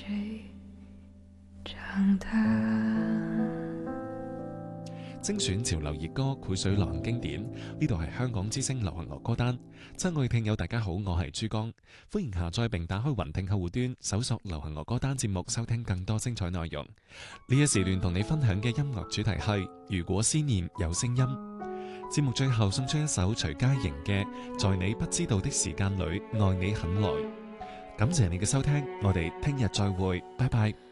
谁长大。 精選潮流熱歌，繪水流行經典。呢度係香港之聲流行樂歌單。親愛聽友大家好，我係珠江，歡迎下載並打開雲聽客戶端，搜索流行樂歌單節目，收聽更多精彩內容。呢一時段同你分享嘅音樂主題係如果思念有聲音。節目最後送出一首徐佳瑩嘅《在你不知道的時間裏愛你很耐》。感謝你嘅收聽，我哋聽日再會，拜拜。